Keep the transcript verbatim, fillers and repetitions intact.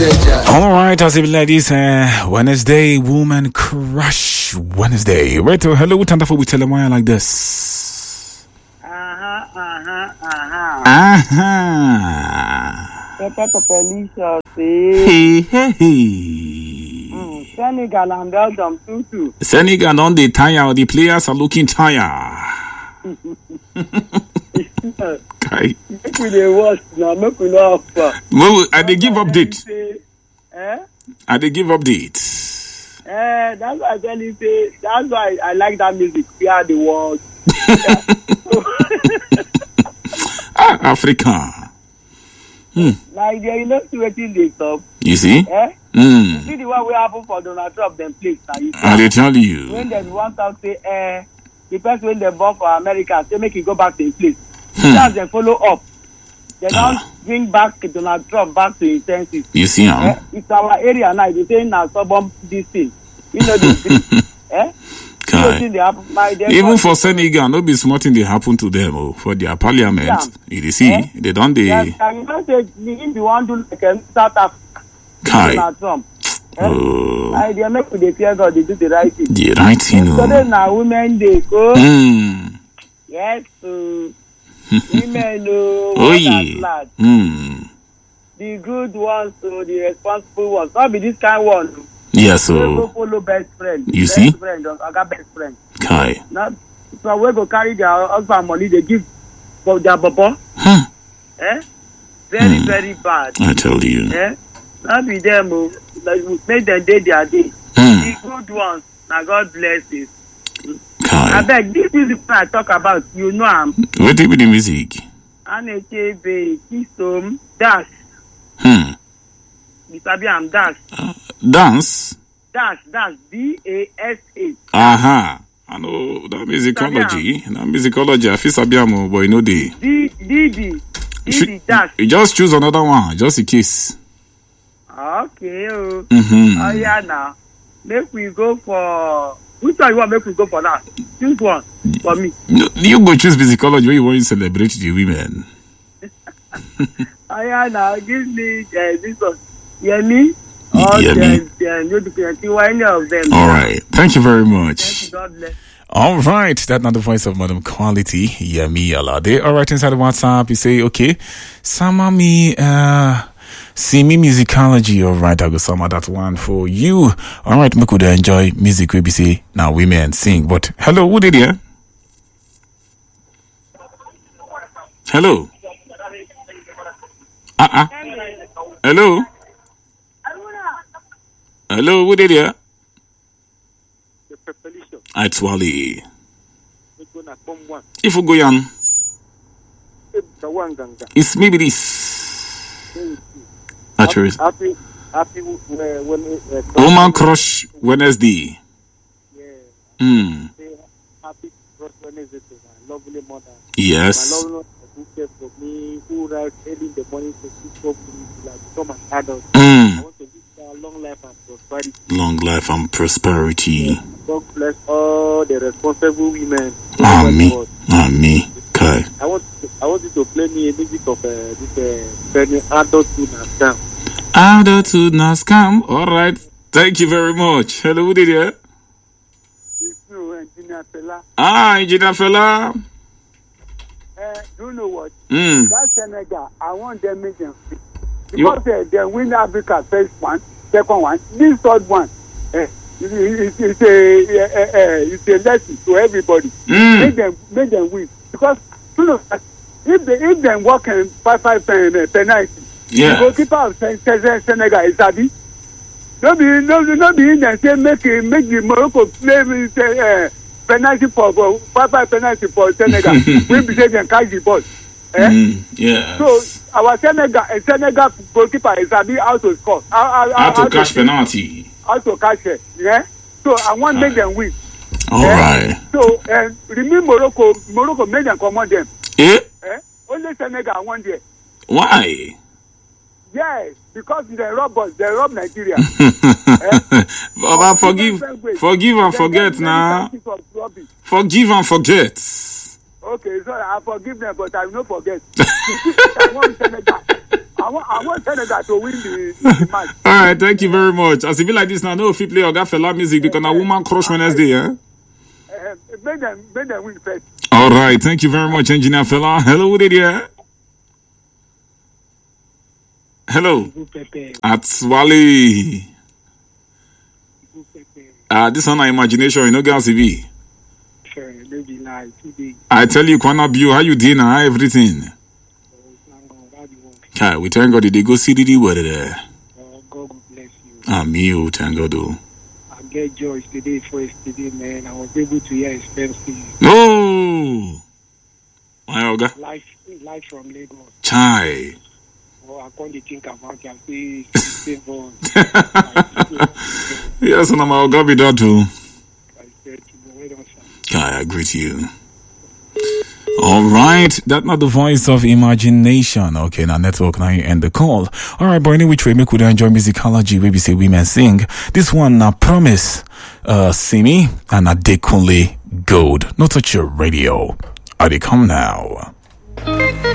All right, as if ladies, uh, Wednesday, Woman Crush Wednesday. Right, so hello, Tantafu, we tell them why like this. Uh-huh, uh-huh, uh-huh. Uh-huh. Pepe Pepe Lisa, Hey, hey, hey. Mm, Senegal and Belgium too, too. Senegal on the tire, the players are looking tired. Okay. Make we dey watch now, make we know how far. Well, I they give update. Eh? I they give update. Eh, that's why I tell you say, that's why I like that music. We are the world. Ah, Africa. Hmm. Like you know, see wetin dey talk. You see? Eh? Hmm. You see the one we happen for Donald Trump, them place now. You see? I they tell you. When they want to say, eh, the person when they born for America, they make it go back to his place. Hmm. That's they follow up. They don't bring back Donald Trump back to his senses. You see, huh? Eh? It's our area now. They say now suburb this thing. You know this thing. Eh? Okay. They happen, my, they Even for Senegal, no be smart thing they happen to them oh, for their parliament. Yeah. You see, eh? They don't they. Yes, and you know say if you want to like um, South Africa, Kai. Donald Trump. Eh? Oh. I they make they fear God. They do the right thing. The right thing. So then now women they go. Mm. Yes. Uh, women know. Oh yeah. Mm. The good ones, so the responsible ones. Not be this kind one. Yes, We so go follow best friend. You best see? friend, I got best friend. Kai. Not so we go carry their husband money. They give for their baba. Huh. Eh? Very Hmm. very bad. I tell you. Eh? Not be them. Oh, like make them day their day. Mm. The good ones. Now God bless it. I Kai. beg this music I talk about. You know I'm. What do you the music? Anechebe, Kistom, Dash. Hmm. Mister I'm Dash. Uh, dance. Dash, Dash, D A S A. Aha. I know that musicology. That musicology. I feel Sabiamo, but you know the. D D D. D Should- D Dash. You just choose another one, just in case. Okay. Oh, Mm-hmm. oh yeah, now. Make we go for. Which one you want make we go for that? Choose one for me. No, you go choose musicology when you want to celebrate the women. Oh yeah, now. Give me uh, this one. Hear me? Or Yemi. the, the, the, the, any of them. All right. Thank you very Thank much. you, God bless. All right. That's not the voice of Madam Quality. Yemi Alade. All right. Inside the WhatsApp, you say, okay, Samami, uh, see me musicology. All right. I go summer that one for you. All right. We could enjoy music. We be say, now women sing. But hello, who did you? Hello. Uh-uh. Hello. Hello, who did you? It's Wally. If we go on, it's maybe this. Actually, Happy, happy, uh, when, uh, Woman Crush Wednesday. Yeah. Hmm. Say happy cross Wednesday to my lovely mother. Yes. My lovely mother who cares for me, who rides early in the morning to speak up to me to like become an adult. I Hmm. want to wish her long life and prosperity. Long life and prosperity. God bless all the responsible women. Amen. Amen. Okay. I want to, I want you to play me a music of uh, this uh, Benny Adult Tune and Scam. Attitude now scam. All right. Thank you very much. Hello, who did you? It's you, Engineer Fela. Ah, engineer fella. Uh, do you know what? Hmm. That Senegal, I want them make them free. You- Because uh, they win Africa first one, second one, this third one, uh, it, it, it's a uh, uh, it's a lesson to everybody. Hmm. Make them make them win because you know if they if they work in five five uh, penalty, Yeah. the goalkeeper of Sen- Sen- Senegal is Abi. No be no no be in there say make uh, make the Morocco play with uh, penalty for, for five five penalty for Senegal. We be say dem catch the ball. Eh? Mm, yeah. So our Senegal, uh, Senegal goalkeeper is Abi how to score, how, how, How to catch penalty. how to catch it. Yeah. So I want make them win. All eh? right. So uh, remove Morocco, Morocco make them come on them. Eh? Eh? Only Senegal I want there. Why? Yes, because they rob us, they rob Nigeria. Baba, forgive, forgive and forget now. Forgive and forget. Okay, so I forgive them, but I will not forget. I want Senegal. I want, I want Senegal to win the, the match. All right, thank you very much. As if you like this now, no if you play Oga Fela music because a woman crush Wednesday, eh? Uh, make them, make them win first. All right, thank you very much, Engineer Fela. Hello, who did you? Hello. At Swally. Ah, uh, this one, imagination, you know, girls, be. Sure, maybe like today. I tell you, Kwana Bio, how you doing? How everything? Okay, we thank God they go see the word there. Oh, God will bless you. Ah, me, oh, thank God, oh. I get joy today for yesterday, man. I was able to hear expensive. No! My Oga. Life, life from Lagos. Chai. Oh, I can't think about it. I say, yes, and I'm Oga be that too. I said, wait on, sir. I agree with you. All right, that's not the voice of imagination. Okay, now network now you end the call. All right, but anyway, which way make we enjoy musicology? Where we say women sing. This one now promise, uh, Simi and Adekunle Gold. Not touch your radio. Are they come now?